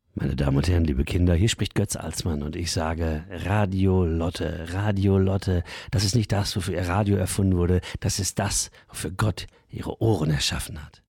Meine Damen und Herren, liebe Kinder, hier spricht Götz Alsmann und ich sage Radio Lotte, das ist nicht das, wofür Ihr Radio erfunden wurde, das ist das, wofür Gott Ihre Ohren erschaffen hat.